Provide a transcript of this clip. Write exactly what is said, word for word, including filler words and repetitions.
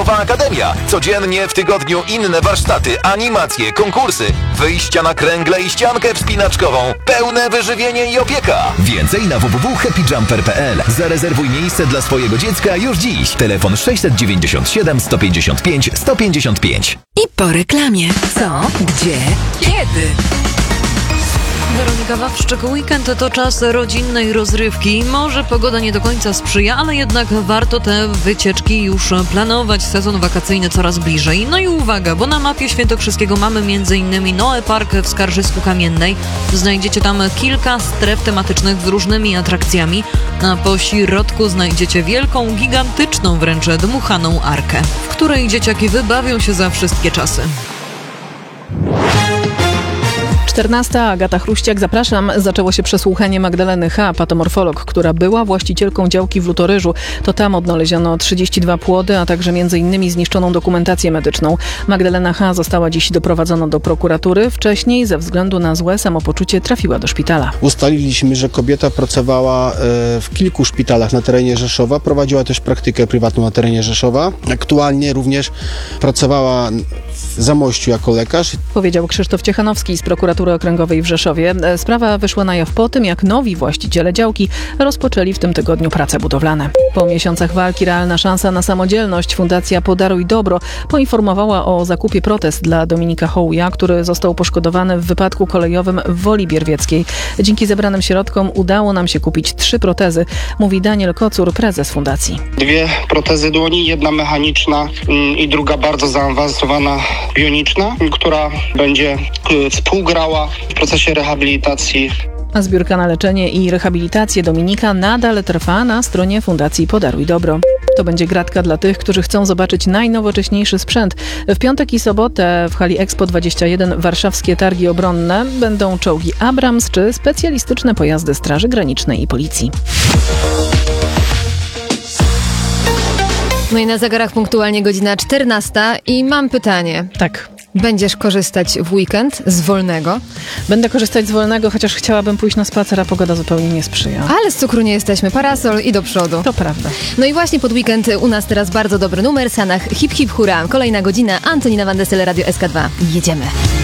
Nowa Akademia. Codziennie w tygodniu inne warsztaty, animacje, konkursy, wyjścia na kręgle i ściankę wspinaczkową, pełne wyżywienie i opieka. Więcej na w w w kropka happy jumper kropka p l. Zarezerwuj miejsce dla swojego dziecka już dziś. Telefon sześćset dziewięćdziesiąt siedem sto pięćdziesiąt pięć sto pięćdziesiąt pięć. I po reklamie. Co? Gdzie? Kiedy? Weronika Wawrzyk, weekend to czas rodzinnej rozrywki. Może pogoda nie do końca sprzyja, ale jednak warto te wycieczki już planować. Sezon wakacyjny coraz bliżej. No i uwaga, bo na mapie świętokrzyskiego mamy m.in. Noe Park w Skarżysku Kamiennej. Znajdziecie tam kilka stref tematycznych z różnymi atrakcjami. A po środku znajdziecie wielką, gigantyczną wręcz dmuchaną arkę, w której dzieciaki wybawią się za wszystkie czasy. czternasta. Agata Chruściak, zapraszam. Zaczęło się przesłuchanie Magdaleny H., patomorfolog, która była właścicielką działki w Lutoryżu. To tam odnaleziono trzydzieści dwa płody, a także między innymi zniszczoną dokumentację medyczną. Magdalena H. została dziś doprowadzona do prokuratury. Wcześniej ze względu na złe samopoczucie trafiła do szpitala. Ustaliliśmy, że kobieta pracowała w kilku szpitalach na terenie Rzeszowa. Prowadziła też praktykę prywatną na terenie Rzeszowa. Aktualnie również pracowała w Zamościu jako lekarz. Powiedział Krzysztof Ciechanowski z prokuratury okręgowej w Rzeszowie. Sprawa wyszła na jaw po tym, jak nowi właściciele działki rozpoczęli w tym tygodniu prace budowlane. Po miesiącach walki realna szansa na samodzielność. Fundacja Podaruj Dobro poinformowała o zakupie protez dla Dominika Hołuja, który został poszkodowany w wypadku kolejowym w Woli Bierwieckiej. Dzięki zebranym środkom udało nam się kupić trzy protezy, mówi Daniel Kocur, prezes fundacji. Dwie protezy dłoni, jedna mechaniczna i druga bardzo zaawansowana bioniczna, która będzie współgrała w procesie rehabilitacji. A zbiórka na leczenie i rehabilitację Dominika nadal trwa na stronie Fundacji Podaruj Dobro. To będzie gratka dla tych, którzy chcą zobaczyć najnowocześniejszy sprzęt. W piątek i sobotę w hali Expo dwadzieścia jeden warszawskie targi obronne będą czołgi Abrams czy specjalistyczne pojazdy Straży Granicznej i Policji. No i na zegarach punktualnie godzina czternasta i mam pytanie. Tak. Będziesz korzystać w weekend z wolnego? Będę korzystać z wolnego, chociaż chciałabym pójść na spacer, a pogoda zupełnie nie sprzyja. Ale z cukru nie jesteśmy. Parasol i do przodu. To prawda. No i właśnie pod weekend u nas teraz bardzo dobry numer. Sanach Hip Hip Hura. Kolejna godzina. Antonina Van Dessel, Radio S K dwa. Jedziemy.